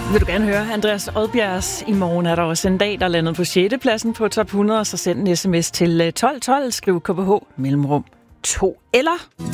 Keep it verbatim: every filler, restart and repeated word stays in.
Vil du gerne høre Andreas Odbjergs I morgen er der også en dag, der landede på sjette pladsen på top hundrede, så send en sms til tolv tolv, skriv K B H mellemrum to eller